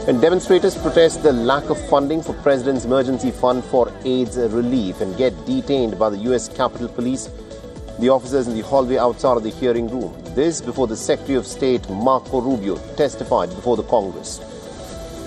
And demonstrators protest the lack of funding for President's Emergency Fund for AIDS relief and get detained by the US Capitol Police. The officers in the hallway outside of the hearing room. This before the Secretary of State Marco Rubio testified before the Congress.